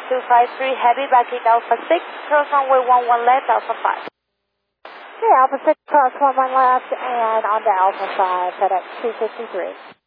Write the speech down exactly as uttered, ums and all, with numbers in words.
two five three, heavy back in Alpha six, cross runway one one left, Alpha five. Okay, Alpha six, cross one one left, and on to Alpha five, FedEx two fifty-three.